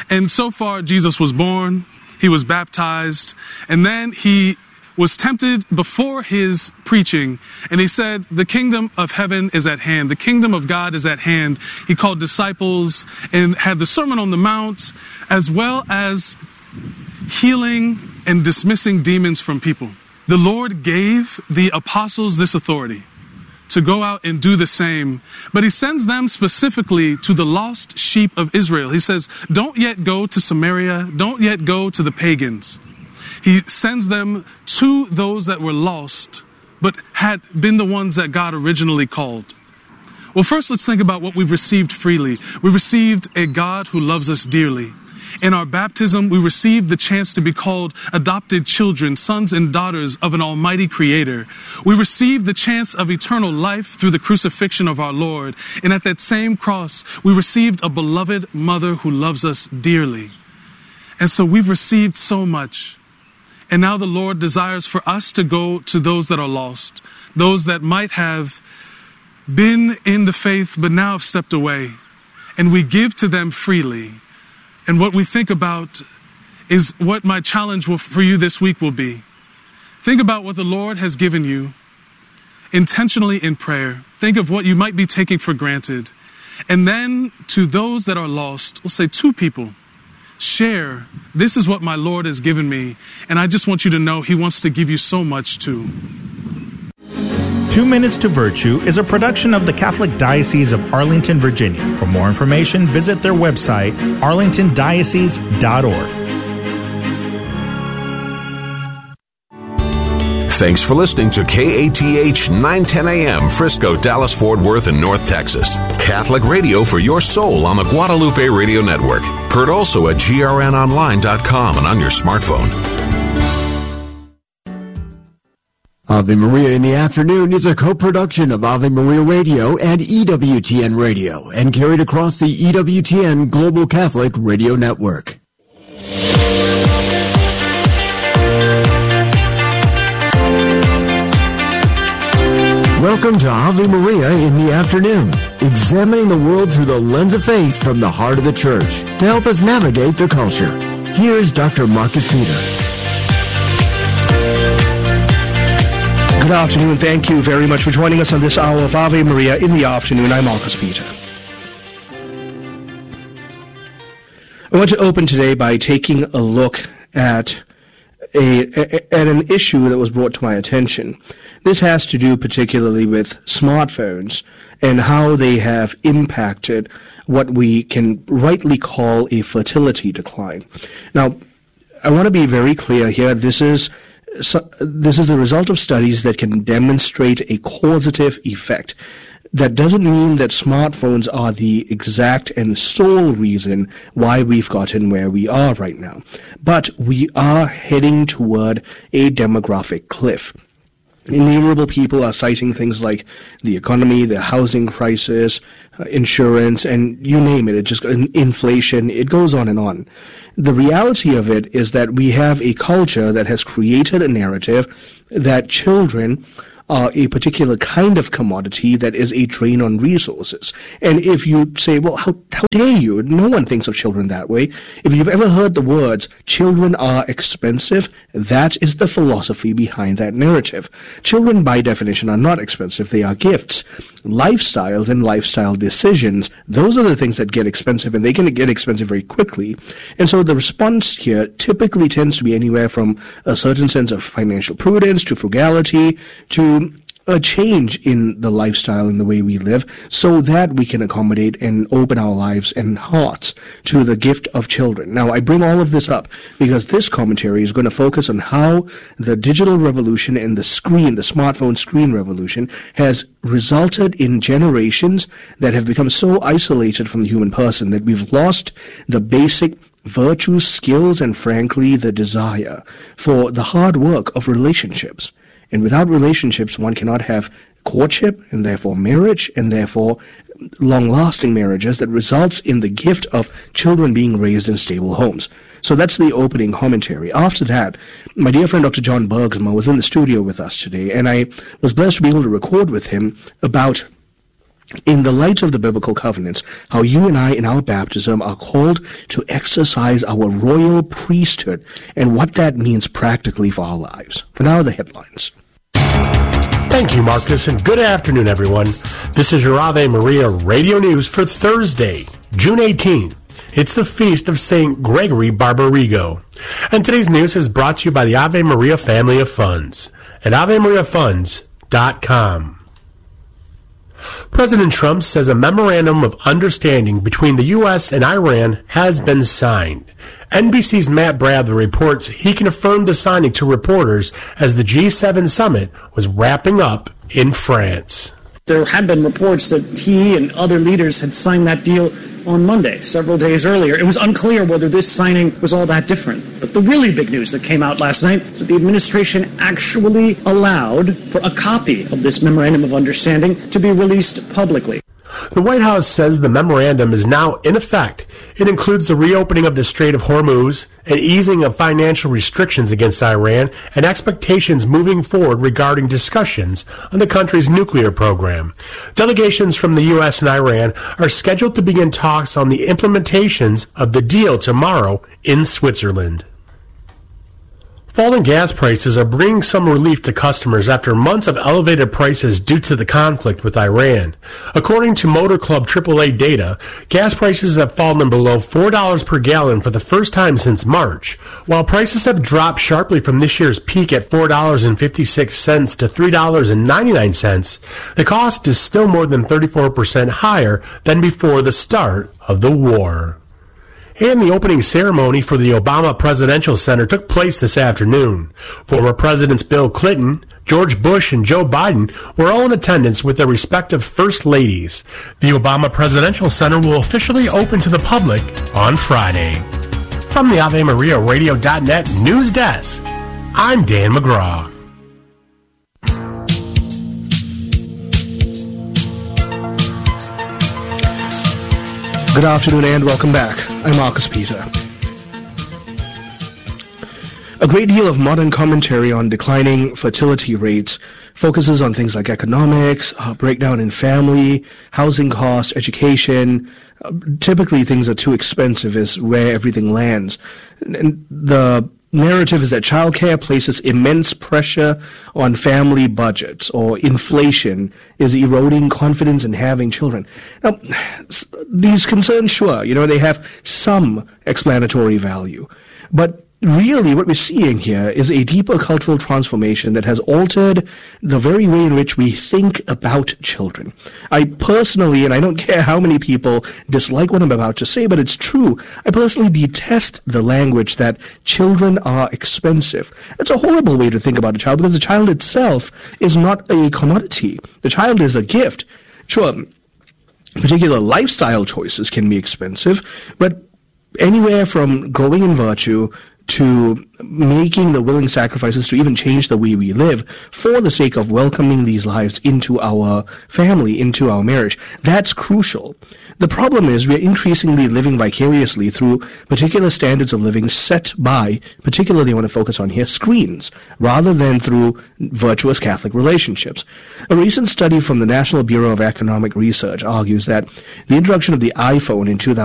And so far, Jesus was born, he was baptized, and then he was tempted before his preaching, and he said, the kingdom of heaven is at hand. The kingdom of God is at hand. He called disciples and had the Sermon on the Mount, as well as healing and dismissing demons from people. The Lord gave the apostles this authority to go out and do the same, but he sends them specifically to the lost sheep of Israel. He says, don't yet go to Samaria, don't yet go to the pagans. He sends them to those that were lost, but had been the ones that God originally called. Well, first let's think about what we've received freely. We received a God who loves us dearly. In our baptism, we received the chance to be called adopted children, sons and daughters of an almighty creator. We received the chance of eternal life through the crucifixion of our Lord. And at that same cross, we received a beloved mother who loves us dearly. And so we've received so much. And now the Lord desires for us to go to those that are lost, those that might have been in the faith but now have stepped away. And we give to them freely. And what we think about is what my challenge for you this week will be. Think about what the Lord has given you intentionally in prayer. Think of what you might be taking for granted. And then to those that are lost, we'll say 2 people. Share, this is what my Lord has given me. And I just want you to know he wants to give you so much too. 2 Minutes to Virtue is a production of the Catholic Diocese of Arlington, Virginia. For more information, visit their website, arlingtondiocese.org. Thanks for listening to KATH 910 AM, Frisco, Dallas, Fort Worth, and North Texas. Catholic radio for your soul on the Guadalupe Radio Network. Heard also at grnonline.com and on your smartphone. Ave Maria in the Afternoon is a co-production of Ave Maria Radio and EWTN Radio and carried across the EWTN Global Catholic Radio Network. Welcome to Ave Maria in the Afternoon, examining the world through the lens of faith from the heart of the Church to help us navigate the culture. Here's Dr. Marcus Peter. Good afternoon. Thank you very much for joining us on this hour of Ave Maria in the Afternoon. I'm Marcus Peter. I want to open today by taking a look at an issue that was brought to my attention. This has to do particularly with smartphones and how they have impacted what we can rightly call a fertility decline. Now, I want to be very clear here. This is the result of studies that can demonstrate a causative effect. That doesn't mean that smartphones are the exact and sole reason why we've gotten where we are right now. But we are heading toward a demographic cliff. Innumerable people are citing things like the economy, the housing crisis, insurance, and you name it. It just inflation. It goes on and on. The reality of it is that we have a culture that has created a narrative that children are a particular kind of commodity that is a drain on resources. And if you say, well, how dare you? No one thinks of children that way. If you've ever heard the words, children are expensive, that is the philosophy behind that narrative. Children, by definition, are not expensive. They are gifts. Lifestyles and lifestyle decisions, those are the things that get expensive, and they can get expensive very quickly. And so the response here typically tends to be anywhere from a certain sense of financial prudence to frugality to a change in the lifestyle and the way we live so that we can accommodate and open our lives and hearts to the gift of children. Now, I bring all of this up because this commentary is going to focus on how the digital revolution and the smartphone screen revolution has resulted in generations that have become so isolated from the human person that we've lost the basic virtues, skills, and frankly, the desire for the hard work of relationships. And without relationships, one cannot have courtship and therefore marriage and therefore long-lasting marriages that results in the gift of children being raised in stable homes. So that's the opening commentary. After that, my dear friend Dr. John Bergsma was in the studio with us today, and I was blessed to be able to record with him about in the light of the biblical covenants, how you and I in our baptism are called to exercise our royal priesthood and what that means practically for our lives. For now, the headlines. Thank you, Marcus, and good afternoon, everyone. This is your Ave Maria Radio News for Thursday, June 18th. It's the feast of St. Gregory Barbarigo. And today's news is brought to you by the Ave Maria family of funds at AveMariaFunds.com. President Trump says a memorandum of understanding between the U.S. and Iran has been signed. NBC's Matt Bradley reports he confirmed the signing to reporters as the G7 summit was wrapping up in France. There had been reports that he and other leaders had signed that deal on Monday, several days earlier. It was unclear whether this signing was all that different. But the really big news that came out last night is that the administration actually allowed for a copy of this memorandum of understanding to be released publicly. The White House says the memorandum is now in effect. It includes the reopening of the Strait of Hormuz, an easing of financial restrictions against Iran, and expectations moving forward regarding discussions on the country's nuclear program. Delegations from the U.S. and Iran are scheduled to begin talks on the implementations of the deal tomorrow in Switzerland. Falling gas prices are bringing some relief to customers after months of elevated prices due to the conflict with Iran. According to Motor Club AAA data, gas prices have fallen below $4 per gallon for the first time since March. While prices have dropped sharply from this year's peak at $4.56 to $3.99, the cost is still more than 34% higher than before the start of the war. And the opening ceremony for the Obama Presidential Center took place this afternoon. Former Presidents Bill Clinton, George Bush, and Joe Biden were all in attendance with their respective First Ladies. The Obama Presidential Center will officially open to the public on Friday. From the AveMariaRadio.net News Desk, I'm Dan McGraw. Good afternoon and welcome back. I'm Marcus Peter. A great deal of modern commentary on declining fertility rates focuses on things like economics, breakdown in family, housing costs, education. Typically, things are too expensive is where everything lands. And the narrative is that childcare places immense pressure on family budgets, or inflation is eroding confidence in having children. Now, these concerns, sure, they have some explanatory value, but really what we're seeing here is a deeper cultural transformation that has altered the very way in which we think about children. I personally, and I don't care how many people dislike what I'm about to say, but it's true, I personally detest the language that children are expensive. It's a horrible way to think about a child because the child itself is not a commodity. The child is a gift. Sure, particular lifestyle choices can be expensive, but anywhere from growing in virtue to making the willing sacrifices to even change the way we live for the sake of welcoming these lives into our family, into our marriage. That's crucial. The problem is we're increasingly living vicariously through particular standards of living set by, particularly I want to focus on here, screens, rather than through virtuous Catholic relationships. A recent study from the National Bureau of Economic Research argues that the introduction of the iPhone in 2000